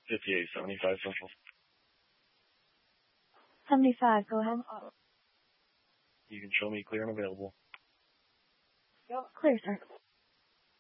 5875 Central. 75, go ahead. You can show me clear and available. Clear, sir.